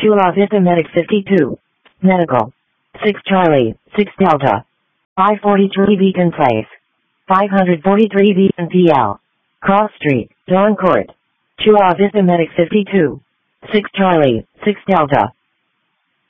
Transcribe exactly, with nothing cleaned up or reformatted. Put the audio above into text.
Chula Vista Medic fifty-two. Medical. six Charlie, six Delta. five forty-three Beacon Place. five forty-three Beacon P L. Cross Street, Dawn Court. Chula Vista Medic fifty-two. six Charlie, six Delta.